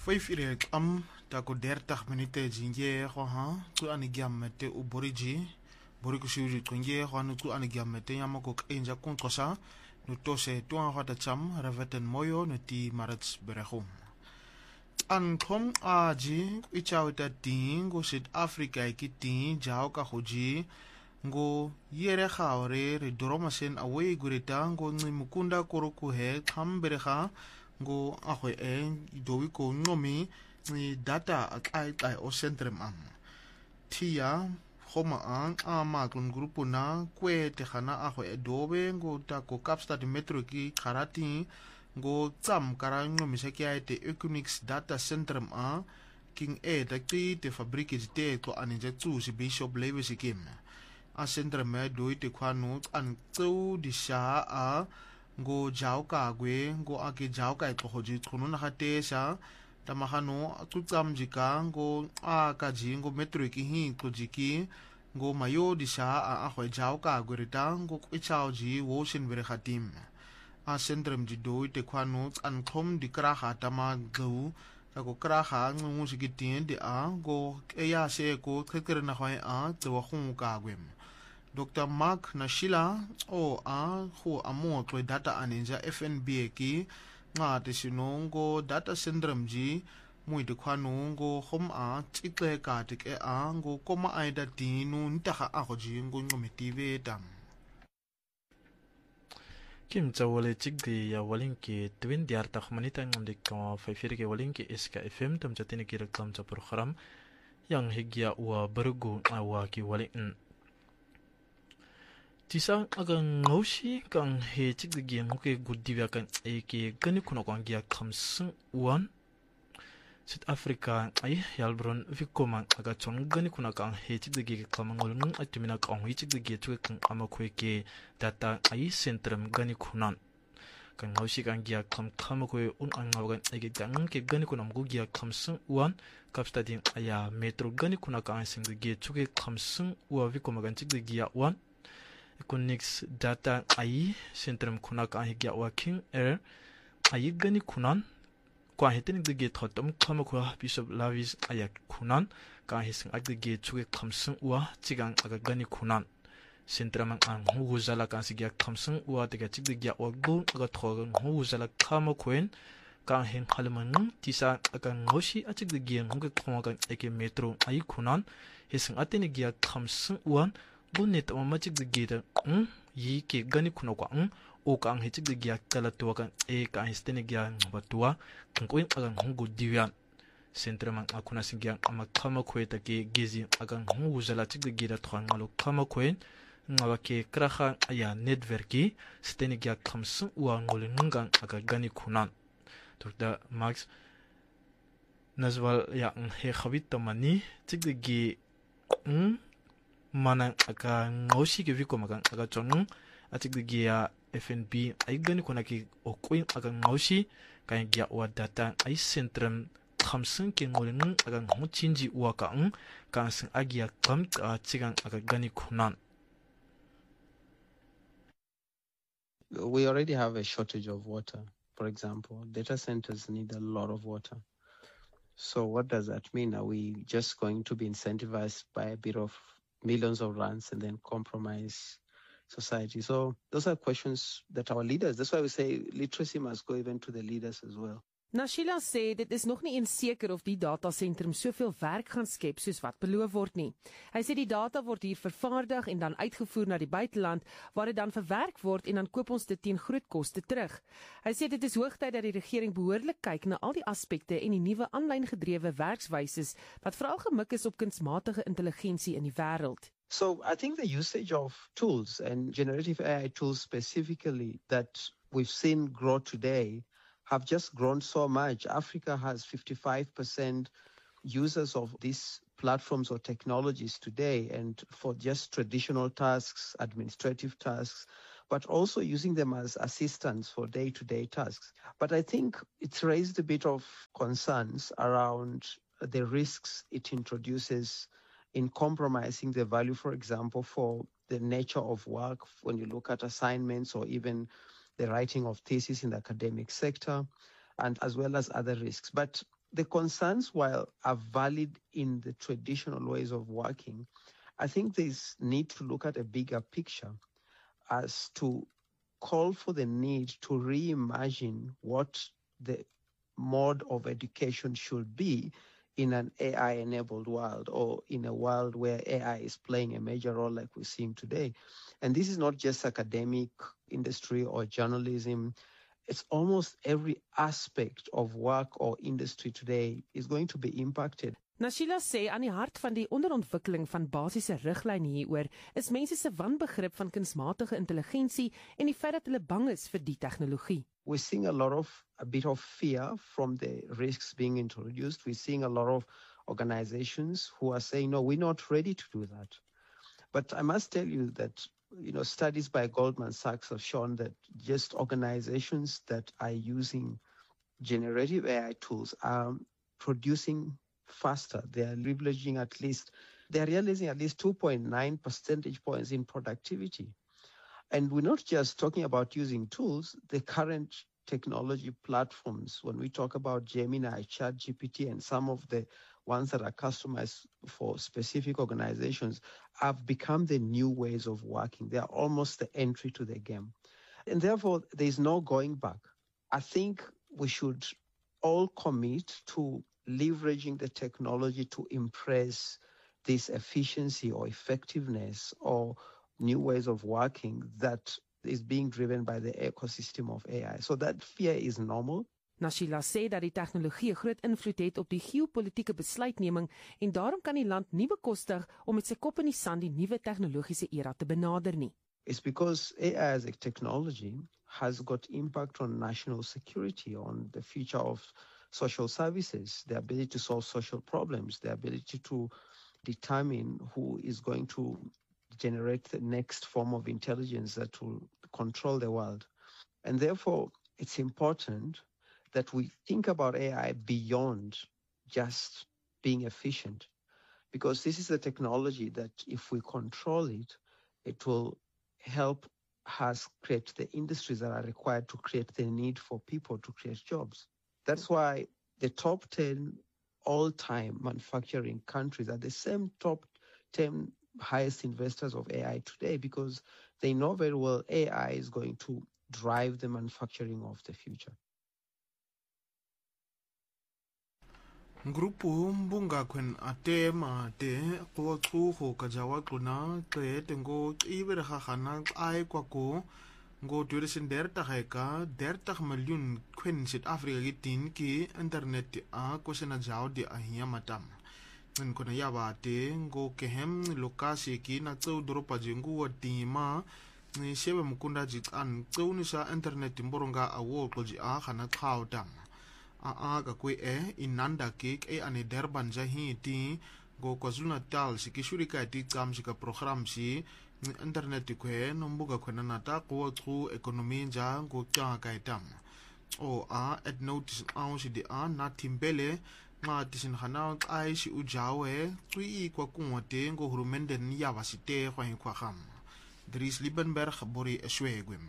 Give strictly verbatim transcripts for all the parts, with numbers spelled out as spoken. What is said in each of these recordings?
Five ire am tako dertig minute jinge go ha tu anigiam mete u boriji boriku shiuri twinge go tu anigiam mete yama ko enja kon kosa no tose tu an hata cham raveten moyo no ti marats berego an kom aji ichawta tingo South Africa ki tin jao ka hoji ngo yere khaore re doromasen away gurita ngo mukunda koroku he khambereha ngo ahwe e dowi ko ngomi ni data akai kai o centrum am tia homa an ama kun grupo na kwe te khana ahwe dobe ngo ta ko Kapstad metro ki karati ngo tsam kara ngomi se kia te Equinix data centrum a king e ta ti te fabrike te ko aninja tsu si bishop lewe sikim a centrum me doi te kwanu an tsu di sha a ngo jao ka gwe ngo ake jao ka to hoji tkhunu na khate sha tamahano tutsam jika ngo a ka ji ngo metro ki hi to jiki ngo mayo di sha a a khoi jao ka gwe rita ngo ichao ji wo shin bere khatim a centrum ji do te khanu an khom di kra kha tama glu ta ko kra kha ngu sigi tin di a ngo e ya se ko khekere na khoi a twa khu ka gwe Doctor Mark Nashila o a ho amo to data aninja F N B ki nga te sinongo data syndrome ji mui de khwanu ngo hom a tsikle ka te ke a ngo koma aida tinu ntaga a go ji ngo ngometive tam Kim Zawale Chigdi ya Walinki Twin Diarta Humanita ngomde ka Faifirke Walinki Iska F M tam jatini ki reklam cha program yang higya wa bergu awa ki walin Tisa agang ngaushi kang he chigdi nguke gudiwa kan eke gani kuna kwang gia kamsung uan South Africa ay yalbron vikoma aga chon gani kuna kang he chigdi kamangol nung atumina kang hi chigdi chuke kang amakwe ke data ay centrum gani kunan kang ngaushi kang gia kam kamakwe un angawagan eke gang ke gani kuna mgu gia kamsung uan Kapstad aya metro gani kuna kang singdi chuke kamsung uwa vikoma gan chigdi gia uan Equinix data ai centrum kuna ka higya wa king air ai gani kunan kwa hetin de ge thotom khama kwa bishop lavis ayak kunan ka hising ag ge chuge khamsung wa chigang aga gani kunan centrum ang hu zala ka sigya khamsung wa de ge chig de gya wa go aga thogan hu zala khama kwen ka hen khalman tisa aga ngoshi achig de ge ngge khoma ka eke metro ai kunan hising atene gya khamsung wan Bunit o machig de gida um yi ke gani kuno kwa um o ka ang hechig de gya kala tuwa kan e ka histene gya batua kan kuin agang hungu diwan centrum ang akuna sigya ama kama kweta ke gezi agang hungu zala chig de gida thwang ngalo kama kwen ngawa ke kraha aya networki stene gya khamsu wa ngol ngang aga gani kunan tukda max nazwal ya he khabit tamani chig de gi um mana aka ngoshi ke viko makan aka chonu atik de gia F N B ay gani kuna ki o kuin aka ngoshi kan gia wa data ay centrum khamsun ke ngolin aka ngochinji wa ka ng kan sin agia kam chigang aka gani kunan. We already have a shortage of water. For example, data centers need a lot of water. So what does that mean? Are we just going to be incentivized by a bit of millions of rands and then compromise society? So those are questions that our leaders, that's why we say literacy must go even to the leaders as well. Nashila sê dit is nog nie eens seker of die datasentrum soveel werk gaan skep soos wat beloof word nie. Hy sê die data word hier vervaardig en dan uitgevoer na die buiteland waar dit dan verwerk word en dan koop ons dit teen groot koste terug. Hy sê dit is hoogtyd dat die regering behoorlik kyk na al die aspekte en die nuwe aanlyn gedrewe werkswyses wat veral gemik is op kunsmatige intelligensie in die wêreld. So I think the usage of tools and generative A I tools specifically that we've seen grow today have just grown so much. Africa has fifty-five percent users of these platforms or technologies today, and for just traditional tasks, administrative tasks, but also using them as assistants for day-to-day tasks. But I think it's raised a bit of concerns around the risks it introduces in compromising the value, for example, for the nature of work when you look at assignments or even the writing of thesis in the academic sector, and as well as other risks. But the concerns, while are valid in the traditional ways of working, I think there's need to look at a bigger picture as to call for the need to reimagine what the mode of education should be in an A I-enabled world, or in a world where A I is playing a major role like we're seeing today. And this is not just academic industry or journalism. It's almost every aspect of work or industry today is going to be impacted. Nashila sê aan die hart van die onderontwikkeling van basiese riglyne hieroor is mense se wanbegrip van kunsmatige intelligensie en die feit dat hulle bang is vir die tegnologie. We're seeing a lot of, a bit of fear from the risks being introduced. We're seeing a lot of organizations who are saying, no, we're not ready to do that. But I must tell you that, you know, studies by Goldman Sachs have shown that just organizations that are using generative A I tools are producing faster. They are leveraging at least, they are realizing at least two point nine percentage points in productivity. And we're not just talking about using tools, the current technology platforms, when we talk about Gemini, ChatGPT, and some of the ones that are customized for specific organizations, have become the new ways of working. They are almost the entry to the game. And therefore, there's no going back. I think we should all commit to leveraging the technology to impress this efficiency or effectiveness or new ways of working that is being driven by the ecosystem of A I. So that fear is normal. Nashila sê dat die tegnologie 'n groot invloed het op die geopolitiese besluitneming en daarom kan die land nie bekostig om met sy kop in die sand die nuwe tegnologiese era te benader nie. It's because A I as a technology has got impact on national security, on the future of social services, the ability to solve social problems, the ability to determine who is going to generate the next form of intelligence that will control the world. And therefore, it's important that we think about A I beyond just being efficient, because this is a technology that if we control it, it will help us create the industries that are required to create the need for people to create jobs. That's why the top ten all-time manufacturing countries are the same top ten highest investors of A I today, because they know very well A I is going to drive the manufacturing of the future. Grupo mbunga kwen atema te kwa tsuho kajawa kuna te tengo ibere khana ai kwa ko ngo tweeduizend dertig heka dertig miljoen kwen Suid-Afrika gitin ki internet a kwesena jao di ahia matam en kona yaba te ngo kehem lokasi ki na tsu dropa jingu watima ni shebe mukunda jitan tsu sa internet mboronga awo koji a khana khawtam a a ka kwe e inanda ke e ane Durban jahi ti go KwaZulu-Natal sikishuri ka ti tsam sika program si internet kwe nombuga kwe nata ko tru economy nja go tja ka itam o a at notice au si di a na timbele ma tisin khana ai si ujawe tui kwa kungote go hurumende ni ya basite kwa kwa kham Dries Liebenberg bori eswegwem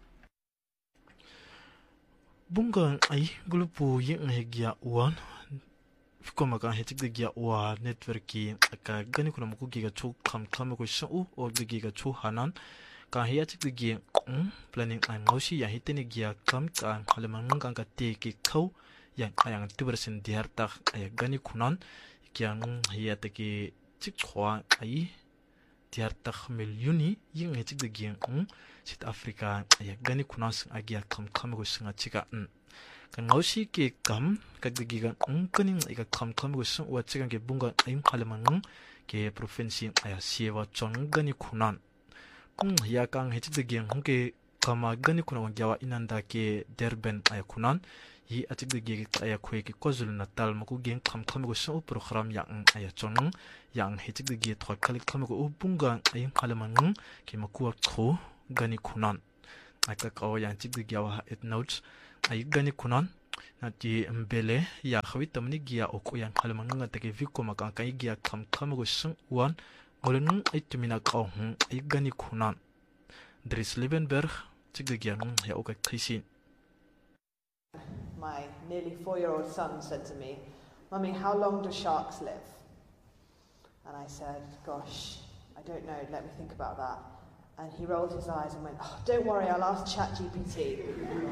bunga ai grupo yin hegia one fikoma ka hetik de gia wa network ki ka gani kuna muku giga chu kham kham ko shu o de giga chu hanan ka hiya tik de gi planning an ngoshi ya hitene gia kam ka halemang ka ka te ki khau ya ayang tubersen diar tak ay gani kunan kyang hiya te ki tik khwa ai diar tak milyuni yin hetik de gi South Africa ay gani kunas agia kam kam ko singa chiga kan ngoshi ke kam kagdigiga ungkaning ika kam kam ko sung wa chiga ke bunga aim khalamang ke province aya siwa chong gani kunan ung ya kang hechidigi ke kama gani kunan gyawa inanda ke Durban aya kunan yi atigdigi aya khwe ke KwaZulu-Natal maku gen kam kam ko sung program yang aya chong yang hechidigi thwa khalik kam ko bunga aim khalamang ke maku kho gani kunan aka kaw yang chigdi gyawa et notes ay gani kunan nati mbele ya khawit tamni gya ok yang khalmanga take viko maka kai gya kham kham go sung wan ngolun ay tumina kaw ay gani kunan Dries Liebenberg chigdi gya ya ok khisin my nearly four-year-old son said to me, "Mummy, how long do sharks live?" And I said, "Gosh, I don't know, let me think about that." And he rolled his eyes and went, "Oh, don't worry, I'll ask ChatGPT."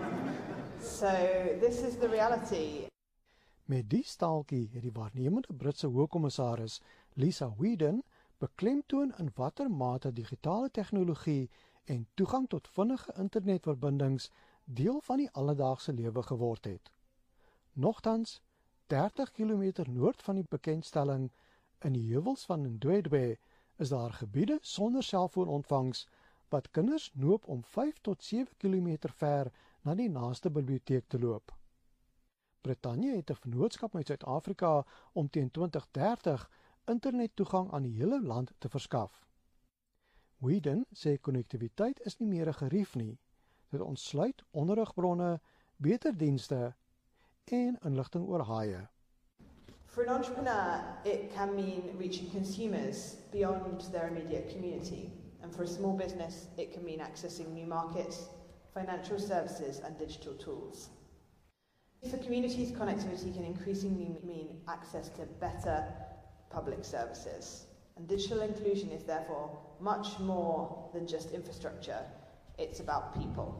So this is the reality. Met die staaltjie het die waarnemende Britse hoofkommissaris Lisa Whedon beklemtoon in watter mate digitale tegnologie en toegang tot vinnige internetverbindings deel van die alledaagse lewe geword het. Nogtans, dertig kilometer noord van die bekendstelling in die heuwels van Ndwedwe is daar gebiede sonder selfoonontvangs wat kinders noop om vyf tot sewe kilometer ver na die naaste biblioteek te loop. Brittanje het 'n vennootskap met Suid-Afrika om teen twintig dertig internettoegang aan die hele land te verskaf. Whedon sê konnektiwiteit is nie meer 'n gerief nie. Dit ontsluit onderrigbronne, beter dienste en inligting oor haie. For an entrepreneur, it can mean reaching consumers beyond their immediate community. And for a small business, it can mean accessing new markets, financial services and digital tools. For communities, connectivity can increasingly mean access to better public services. And digital inclusion is therefore much more than just infrastructure. It's about people.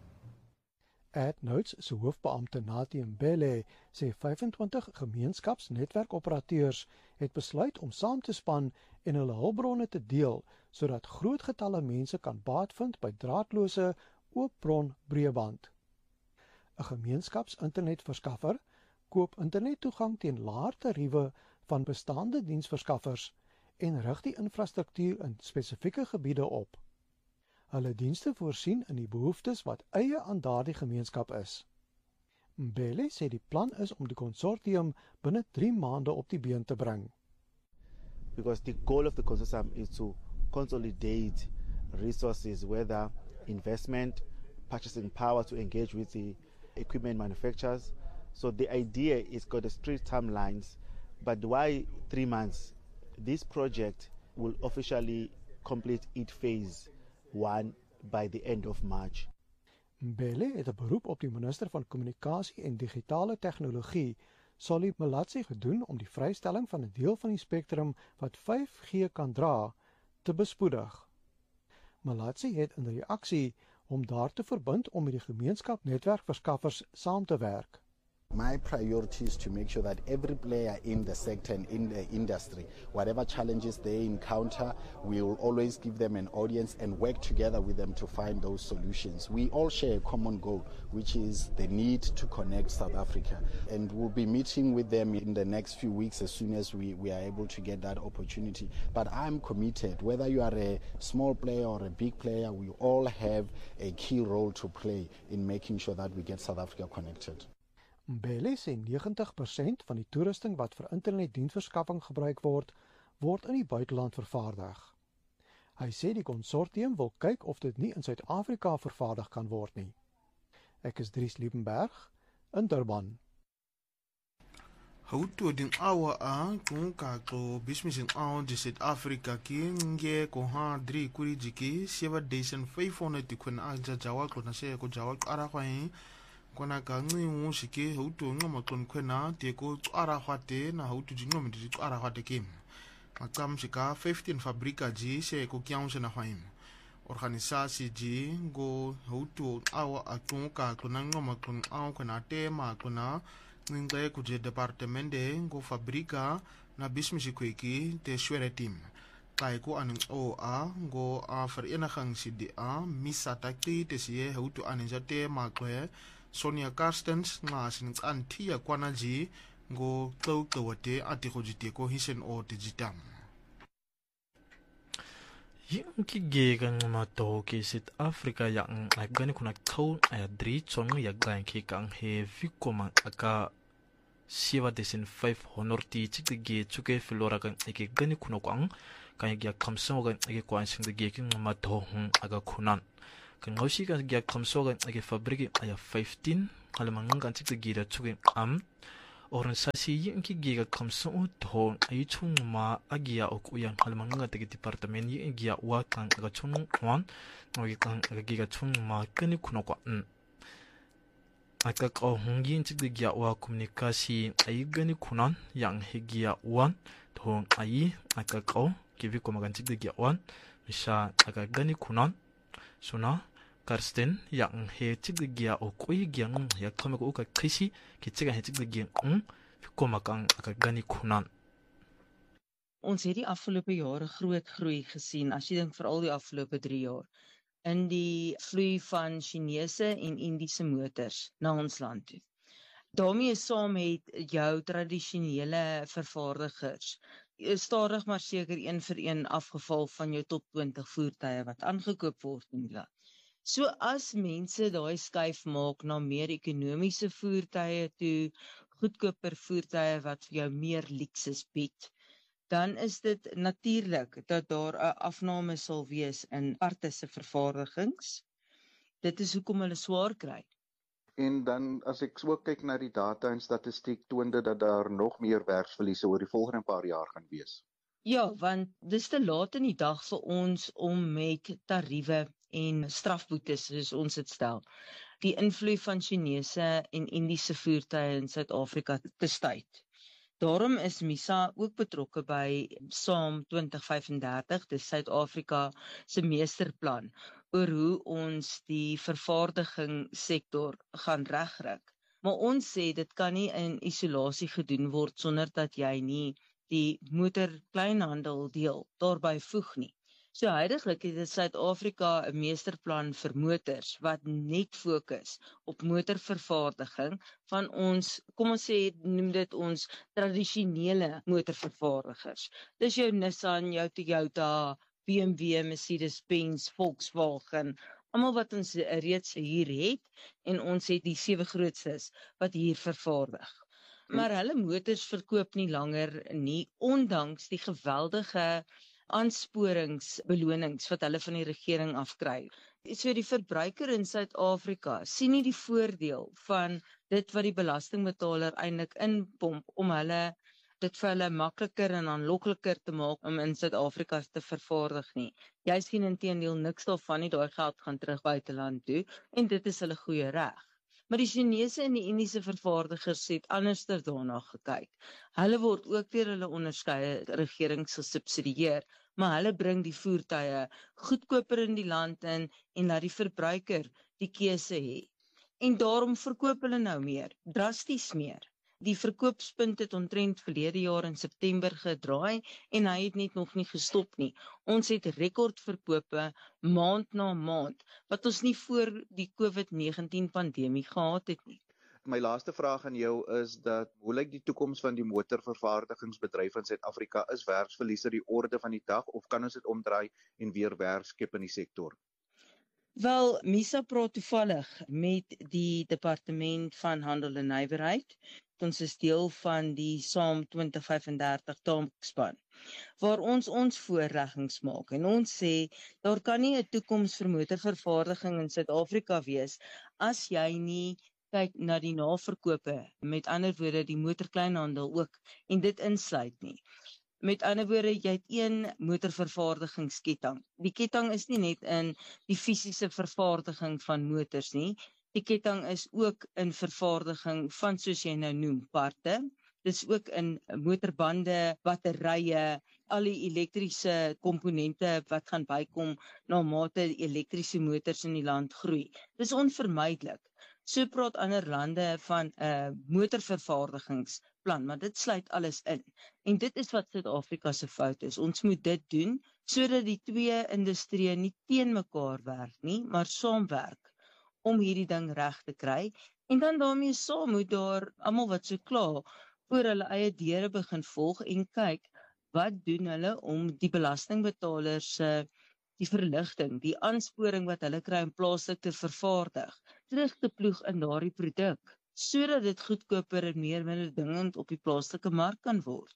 AdNotes se hoofbeampte Nathi Mbele sê vyfentwintig gemeenskapsnetwerkoperateurs het besluit om saam te span en hulle hulpbronne te deel sodat groot getalle mense kan baat vind by draadlose oopbron breëband. 'n Gemeenskaps-internetverskaffer koop internettoegang teen laer tariewe van bestaande diensverskaffers en rig die infrastruktuur in spesifieke gebiede op. Hulle dienste voorsien in die behoeftes wat eie aan daardie gemeenskap is. Mbele sê die plan is om die konsortium binne drie maande op die been te bring. Because the goal of the consortium is to consolidate resources, whether investment, purchasing power to engage with the equipment manufacturers. So the idea is got a strict timelines, but why three months? This project will officially complete its phase one by the end of March. Mbele het 'n beroep op die minister van kommunikasie en digitale tegnologie, Solly Malatsi, gedoen om die vrystelling van 'n deel van die spektrum wat vyf G kan dra te bespoedig. Malatsi het in reaksie om daartoe verbind om met die gemeenskap netwerkverskaffers saam te werk. My priority is to make sure that every player in the sector and in the industry, whatever challenges they encounter, we will always give them an audience and work together with them to find those solutions. We all share a common goal, which is the need to connect South Africa. And we'll be meeting with them in the next few weeks as soon as we, we are able to get that opportunity. But I'm committed, whether you are a small player or a big player, we all have a key role to play in making sure that we get South Africa connected. Mbele sê negentig persent van die toerusting wat vir internetdiensverskaffing gebruik word, word in die buiteland vervaardig. Hy sê die konsortium wil kyk of dit nie in Suid-Afrika vervaardig kan word nie. Ek is Dries Liebenberg in Durban. Houtu din awa a kunka to bismisin awa di South Africa ki nge ko ha dri kuri jiki seven thousand five hundred kun aja jawa ko na se ko jawa ara kwain kona ka ngi musiki houtu ngoma kon kwena te ko ara khwate na houtu di ngoma di ara khwate kim makam sika fifteen fabrika ji se ko kyang na khwaim organisasi ji go houtu awa atunka kuna ngoma kon awa kuna tema kuna nginge ku je departemente go fabrika na bismisi kweki te swere team kai ko anin o a go a vereniging C D A misata ki te sie houtu aninja te makwe Sonia Carstens nga sin antia kwanaji go tau tawate ati go jiteko hisen o digitam. Yung kigega nga to ki South Africa yang agani kuna tau ay dri chong ya gan ki kang he vikoma aka seven thousand five hundred ti chige chuke flora kan ike gani kuna kwang kan ya kamso gan ike kwan sing de ge ki ma to aga kunan kan hoshi kan ya kamso gan ike fabriki aya fifteen alamang kan chige da chuke am organisasi yung kigega kamso to ay chung ma agia ok uyang alamang nga tege department yung agia wa kan aga chung wan agi kan aga giga chung ma kani kuna kwa akakao hungin tigdigya wa komunikasi ay gani kunan yang higya wan to ay akakao kivi komagan tigdigya wan misha akagani kunan suna Karsten yang he tigdigya o koi gyang ya kamako uka kisi kitiga he tigdigya ng komagang akagani kunan. Ons het die afgelope jare groot groei gesien, as jy dink vir al die afgelope drie jaar, in die vloei van Chinese en Indiese motors na ons land toe. Daarmee saam het jou tradisionele vervaardigers stadig maar seker een vir een afgeval van jou top twintig voertuie wat aangekoop word in die land. So as mense daai skuif maak na meer ekonomiese voertuie toe, goedkoper voertuie wat vir jou meer luksus bied, dan is dit natuurlik dat daar 'n afname sal wees in parte se vervaardigings. Dit is hoekom hulle swaar kry. En dan as ek so kyk na die data en statistiek toon dit dat daar nog meer werksverliese oor die volgende paar jaar gaan wees. Ja, want dis te laat in die dag vir ons om met tariewe en strafboetes soos ons dit stel, die invloed van Chinese en Indiese voertuie in Suid-Afrika te stuit. Daarom is MISA ook betrokke by SAAM twintig vyf-en-dertig, dis Suid-Afrika se meesterplan, oor hoe ons die vervaardigingssektor gaan regryk. Maar ons sê dit kan nie in isolasie gedoen word sonder dat jy nie die motorkleinhandel deel daarbey voeg nie. So huidiglik het Suid-Afrika 'n meesterplan vir motors wat net fokus op motorvervaardiging van ons, kom ons sê, noem dit ons tradisionele motorvervaardigers. Dis jou Nissan, jou Toyota, B M W, Mercedes-Benz, Volkswagen, almal wat ons reeds hier het, en ons het die sewe grootstes wat hier vervaardig. Maar hulle motors verkoop nie langer nie, ondanks die geweldige aansporingsbelonings wat hulle van die regering afkry. So die verbruiker in Suid-Afrika sien nie die voordeel van dit wat die belastingbetaler eintlik inpomp om hulle dit vir hulle makliker en aanlokliker te maak om in Suid-Afrika te vervaardig nie. Jy sien inteendeel niks daarvan nie, daai geld gaan terug buiteland toe en dit is hulle goeie reg. Maar die Chinese en die Indiese vervaardigers het anderster daarna gekyk. Hulle word ook deur hulle onderskeie regerings gesubsidieer, maar hulle bring die voertuie goedkoper in die land in en laat die verbruiker die keuse hê. En daarom verkoop hulle nou meer, drasties meer. Die verkoopspunt het omtrent verlede jaar in September gedraai en hy het net nog nie gestop nie. Ons het rekordverkope maand na maand, wat ons nie voor die COVID negentien pandemie gehad het nie. My laaste vraag aan jou is dat, hoe lyk die toekoms van die motorvervaardigingsbedryf in Suid-Afrika? Is werksverliese die orde van die dag of kan ons dit omdraai en weer werk skep in die sektor? Wel, MISA praat toevallig met die Departement van Handel en Nywerheid. Ons is deel van die SAAM twintig vyf-en-dertig taakspan, waar ons ons voorleggings maak. En ons sê, daar kan nie 'n toekoms vir motorvervaardiging in Suid-Afrika wees as jy nie kyk na die naverkope, met ander woorde die motorkleinhandel ook, en dit insluit nie. Met ander woorde, jy het een motorvervaardigingsketting. Die ketting is nie net in die fisiese vervaardiging van motors nie, die ketting is ook in vervaardiging van, soos jy nou noem, parte. Dit is ook in motorbande, batterye, al die elektriese komponente wat gaan bykom na mate elektriese motors in die land groei. Dit is onvermydelik. So praat ander lande van 'n uh, motorvervaardigingsplan, maar dit sluit alles in. En dit is wat Suid-Afrika se fout is. Ons moet dit doen sodat die twee industrieë nie teen mekaar werk nie, maar saamwerk om hierdie ding reg te kry. En dan daarmee saam moet daar almal wat so kla voor hulle eie deure begin volg en kyk wat doen hulle om die belastingbetalers se uh, die verligting, die aansporing wat hulle kry om plaaslik te vervaardig, terug te ploeg in daardie produk, sodat dit goedkoper en meer mededingend op die plaaslike mark kan word.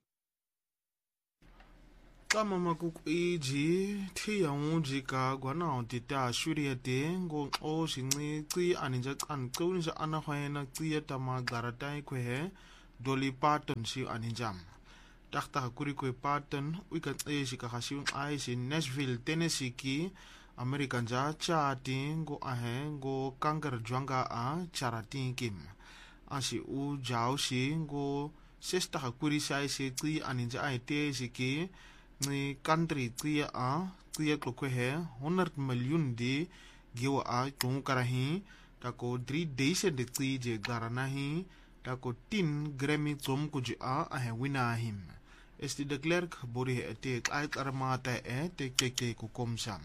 Kama makukwiji thiya ngujika gwana utita shuriyete ngo o shinci ci aninja kan qawnisha ana khayena ciyata ma garatai kwe Dolly Parton si aninjam. Takta kuri kwe Parton wika eshi kakashiun ai si Nashville, Tennessee ki Amerika nja chati ngo ahe ngo kanker jwanga a charati kim asi u jao shi ngo sesta hakuri sai se tsi aninja ai te siki ni country tsi a tsi klokwe he honderd miljoen di giwa a tung karahi tako three days de tsi je garanahi tako tin Grammy zum kuji a ahe wina him esti de klerk bori he te ait armata e te keke ku komsam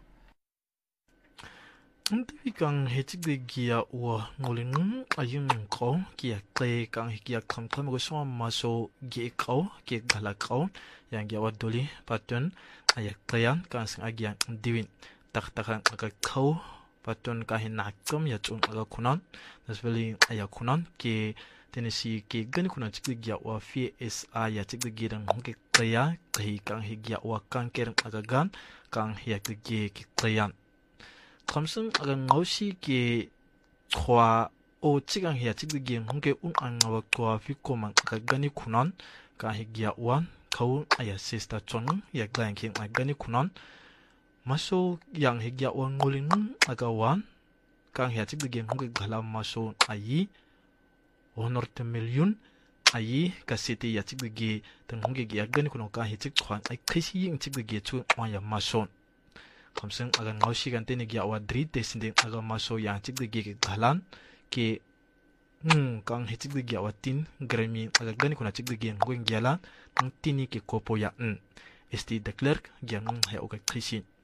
Ndi kang hetik de gia wa ngolin ayun ko kia kle kang kia kam kam go so maso ge ko ke gala ko yang gia wa doli patun ayak klayan kan sang agian diwin tak tak ka ko patun ka hinak kom ya chung aga kunan nasbeli ayak kunan ke tenesi ke gan kunan tik gia wa fi s a ya tik de gidan ke klaya kai kang higia wa kan ker aga gan kang hiak de ke klayan Kamsung agang ngausi ke kwa o chigang hia chigde ge hongke un ang wa kwa fi komang gani kunan ka higia wan kau aya sister chon ya glang king gani kunan maso yang higia wan ngolin aga wan ka hia chigde ge hongke gala maso ayi honor te million ayi ka city ya chigde ge tang hongke ge gani kunan ka hi chig khwan ai khisi ying chigde ge chu ya maso Kamsung agan ngausi kan tene gia wa dri te sinding aga maso yang chik de ge galan ke ng kang hechik de gia wa tin Grammy aga gani kuna chik de ge ngwen gialan ng tini ke kopo ya n esti de clerk gia ng ha oga krisin